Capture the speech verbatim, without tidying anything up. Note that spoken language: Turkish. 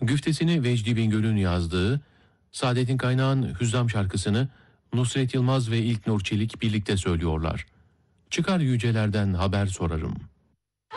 Güftesini Vecdi Bingöl'ün yazdığı, Saadettin Kaynağ'ın Hüzzam şarkısını Nusret Yılmaz ve İlknur Çelik birlikte söylüyorlar. Çıkar yücelerden haber sorarım.